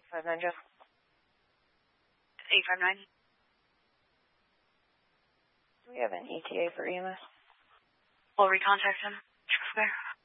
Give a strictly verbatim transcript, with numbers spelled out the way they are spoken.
five nine, Jeff. eight five nine. Do we have an E T A for E M S? We'll recontact him. Square.